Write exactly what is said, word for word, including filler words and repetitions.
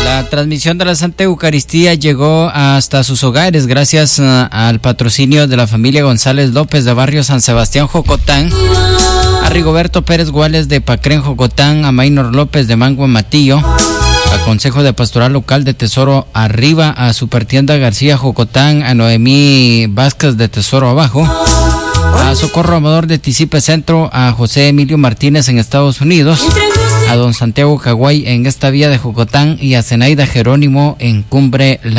La transmisión de la Santa Eucaristía llegó hasta sus hogares gracias uh, al patrocinio de la familia González López de Barrio San Sebastián, Jocotán, a Rigoberto Pérez Guales de Pacrén, Jocotán, a Maynor López de Mango, Matillo, a Consejo de Pastoral Local de Tesoro Arriba, a Supertienda García, Jocotán, a Noemí Vázquez de Tesoro Abajo, a Socorro Amador de Ticipe Centro, a José Emilio Martínez en Estados Unidos, a don Santiago Caguay en esta vía de Jocotán y a Zenaida Jerónimo en Cumbre La